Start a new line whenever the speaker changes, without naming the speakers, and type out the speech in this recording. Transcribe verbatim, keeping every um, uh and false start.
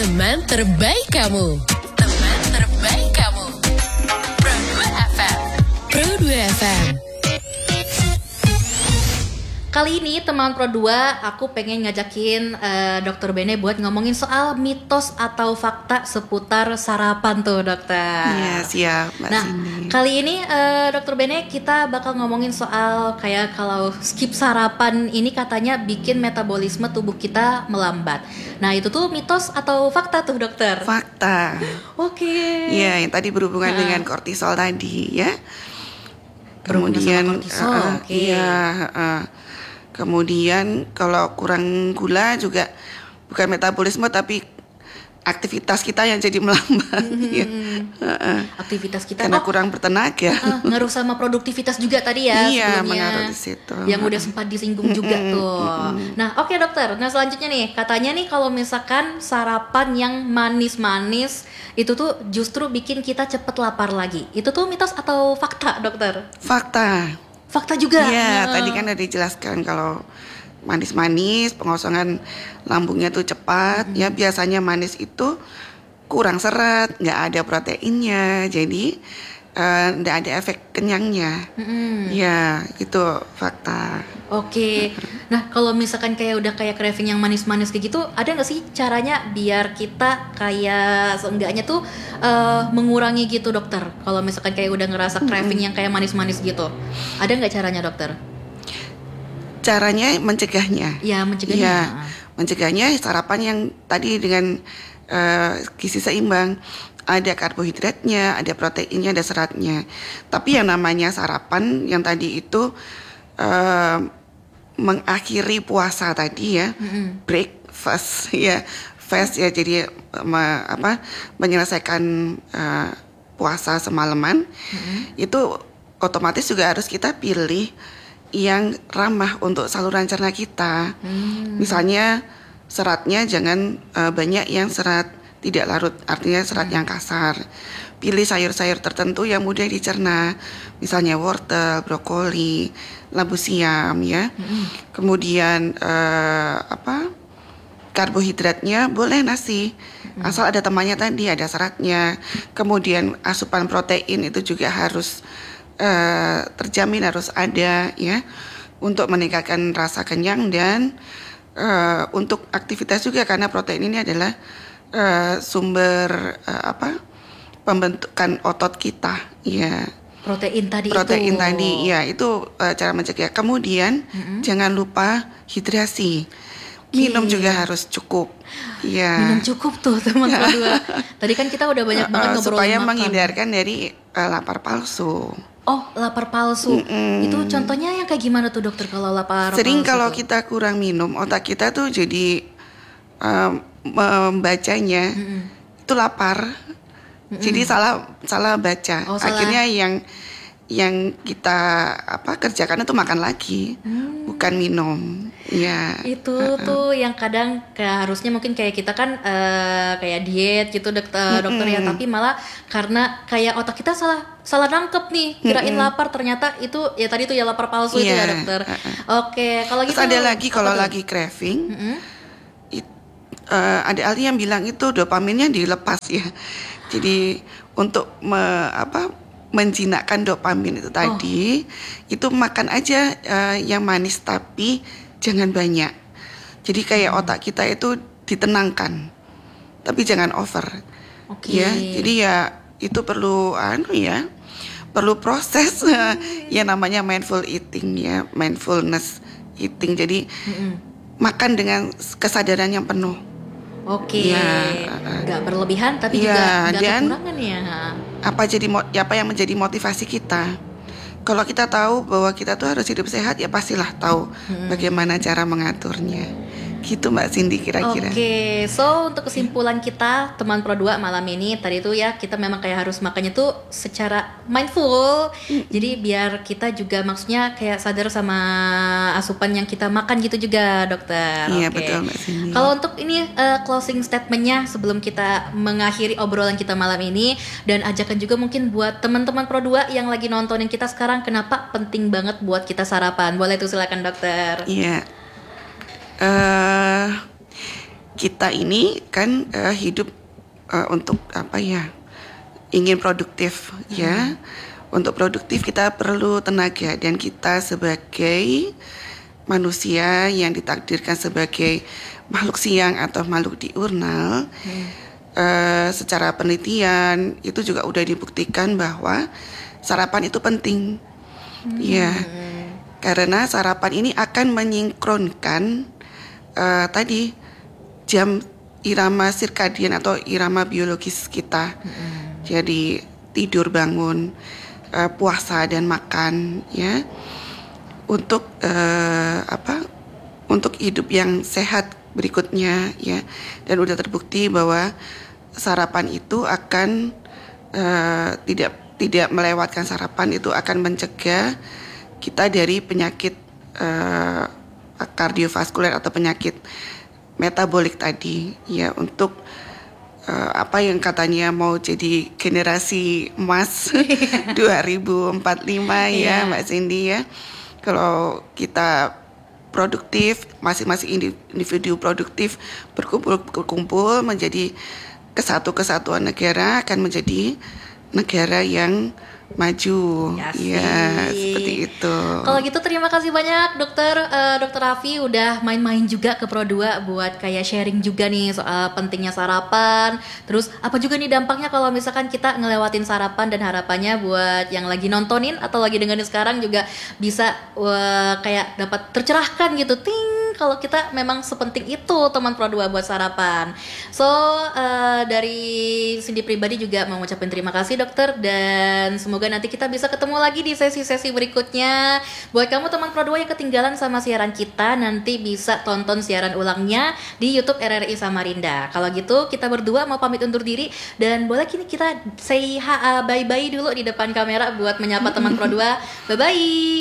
Teman terbaik kamu. Teman terbaik kamu. Pro dua F M. Pro dua F M.
Kali ini teman Pro dua, aku pengen ngajakin uh, Dokter Bene buat ngomongin soal mitos atau fakta seputar sarapan tuh, dokter.
Iya, siap, Mbak
Nah,
Cindy.
kali ini uh, Dokter Bene kita bakal ngomongin soal kayak kalau skip sarapan ini katanya bikin metabolisme tubuh kita melambat. Nah, itu tuh mitos atau fakta tuh, dokter?
Fakta.
Oke.
Iya, yang tadi berhubungan
Nah.
dengan kortisol tadi ya.
Berhubungan
Kemudian
sama kortisol,
uh,
oke.
iya, uh, kemudian kalau kurang gula juga bukan metabolisme tapi aktivitas kita yang jadi melambat.
Mm-hmm.
Ya. Uh-uh.
Aktivitas kita
Karena
oh,
kurang bertenaga.
uh, ngaruh sama produktivitas juga tadi ya
Iya,
sebelumnya.
mengaruh di situ.
Yang udah sempat disinggung juga tuh. Nah, oke dokter. Nah, selanjutnya nih, katanya nih kalau misalkan sarapan yang manis-manis itu tuh justru bikin kita cepet lapar lagi. Itu tuh mitos atau fakta, dokter?
Fakta.
Fakta juga.
Iya,
Nah.
tadi kan udah dijelaskan kalau manis-manis, pengosongan lambungnya tuh cepat.
Mm-hmm.
Ya biasanya manis itu kurang serat, nggak ada proteinnya, jadi uh, nggak ada efek kenyangnya.
Mm-hmm.
Ya, itu fakta.
Oke. Nah, kalau misalkan kayak udah kayak craving yang manis-manis kayak gitu, ada nggak sih caranya biar kita kayak seenggaknya tuh uh, mengurangi gitu, dokter? Kalau misalkan kayak udah ngerasa craving yang kayak manis-manis gitu, ada nggak caranya, dokter?
Caranya mencegahnya.
Ya, mencegahnya.
Ya, mencegahnya sarapan yang tadi dengan uh, gizi seimbang. Ada karbohidratnya, ada proteinnya, ada seratnya. Tapi yang namanya sarapan yang tadi itu uh, mengakhiri puasa tadi ya,
Mm-hmm.
breakfast ya, fast ya, jadi me, apa menyelesaikan uh, puasa semalaman, mm-hmm. itu otomatis juga harus kita pilih yang ramah untuk saluran cerna kita. Mm. Misalnya seratnya jangan uh, banyak yang serat tidak larut, artinya serat yang kasar. Pilih sayur-sayur tertentu yang mudah dicerna, misalnya wortel, brokoli, labu siam ya. Mm-hmm. Kemudian uh, apa? Karbohidratnya boleh nasi, mm-hmm. asal ada temannya tadi, ada seratnya. Kemudian asupan protein itu juga harus uh, terjamin, harus ada ya, untuk meningkatkan rasa kenyang dan uh, untuk aktivitas juga, karena protein ini adalah Uh, sumber uh, apa pembentukan otot kita ya,
protein tadi
protein
itu.
tadi ya, itu uh, cara mencegah. Kemudian mm-hmm. jangan lupa hidrasi, okay. Minum juga harus cukup ya.
Minum cukup tuh teman kedua. Tadi kan kita udah banyak banget
uh,
ngobrol
supaya
makan.
menghindarkan dari uh, lapar palsu.
Oh, lapar palsu. Mm-mm. Itu contohnya yang kayak gimana tuh, dokter, kalau lapar
Sering
palsu?
kalau
tuh?
kita kurang minum, otak kita tuh jadi um, membacanya mm-hmm. itu lapar, mm-hmm. jadi salah salah baca. Oh, salah. Akhirnya yang yang kita apa kerjakan itu makan lagi, hmm. bukan minum. Ya.
Itu uh-uh. tuh yang kadang kayak harusnya mungkin kayak kita kan uh, kayak diet gitu, dokter, mm-hmm. dokter ya, tapi malah karena kayak otak kita salah salah nangkep nih, kirain mm-hmm. lapar, ternyata itu ya tadi tuh ya lapar palsu. Yeah. Itu ya, dokter. Uh-uh. Oke, kalau gitu.
Terus ada lagi kalau lagi craving. Mm-hmm. Uh, ada ahli yang bilang itu dopaminnya dilepas ya. Jadi untuk me, apa, menjinakkan dopamin itu tadi, oh. itu makan aja uh, yang manis tapi jangan banyak. Jadi kayak hmm. otak kita itu ditenangkan, tapi jangan over.
Okay.
Ya, jadi ya itu perlu anu ya, perlu proses uh, yang namanya mindful eating ya, mindfulness eating. Jadi hmm. makan dengan kesadaran yang penuh.
Oke, ya, nggak berlebihan tapi ya, juga nggak kekurangan ya.
Apa jadi apa yang menjadi motivasi kita? Kalau kita tahu bahwa kita tuh harus hidup sehat, ya pastilah tahu hmm. bagaimana cara mengaturnya. Gitu Mbak Cindy kira-kira.
Oke, okay. So untuk kesimpulan kita teman Pro dua malam ini tadi tuh ya, kita memang kayak harus makannya tuh secara mindful. Mm. Jadi biar kita juga maksudnya kayak sadar sama asupan yang kita makan gitu juga, dokter.
Iya, okay. Betul Mbak Cindy.
Kalau untuk ini uh, closing statementnya sebelum kita mengakhiri obrolan kita malam ini, dan ajakan juga mungkin buat teman-teman Pro dua yang lagi nontonin kita sekarang, kenapa penting banget buat kita sarapan. Boleh tuh silakan, dokter.
Iya. Uh, kita ini kan uh, hidup uh, untuk apa ya? Ingin produktif hmm. ya. Untuk produktif kita perlu tenaga, dan kita sebagai manusia yang ditakdirkan sebagai makhluk siang atau makhluk diurnal, hmm. uh, secara penelitian itu juga udah dibuktikan bahwa sarapan itu penting, hmm. ya, karena sarapan ini akan menyingkronkan uh, tadi jam irama sirkadian atau irama biologis kita, hmm. jadi tidur bangun, uh, puasa dan makan, ya. Untuk uh, apa? Untuk hidup yang sehat berikutnya, ya. Dan udah terbukti bahwa sarapan itu akan uh, tidak tidak melewatkan sarapan itu akan mencegah kita dari penyakit uh, kardiovaskuler atau penyakit metabolik tadi, ya. Untuk uh, apa yang katanya mau jadi generasi emas dua ribu empat puluh lima ya, yeah. Mbak Cindy, ya. Kalau kita produktif, masing-masing individu produktif berkumpul-kumpul menjadi kesatu kesatuan negara, akan menjadi negara yang maju, ya, ya seperti itu.
Kalau gitu terima kasih banyak dokter uh, dokter Raffi udah main-main juga ke Pro dua buat kayak sharing juga nih soal pentingnya sarapan. Terus apa juga nih dampaknya kalau misalkan kita ngelewatin sarapan, dan harapannya buat yang lagi nontonin atau lagi dengerin sekarang juga bisa uh, kayak dapat tercerahkan gitu, ting, kalau kita memang sepenting itu teman Pro dua buat sarapan. So uh, dari Cindy pribadi juga mau ngucapin terima kasih dokter, dan semoga Semoga nanti kita bisa ketemu lagi di sesi-sesi berikutnya. Buat kamu teman Pro dua yang ketinggalan sama siaran kita, nanti bisa tonton siaran ulangnya di YouTube R R I Samarinda. Kalau gitu kita berdua mau pamit undur diri, dan boleh kini kita say ha, bye-bye dulu di depan kamera buat menyapa teman Pro dua. Bye-bye.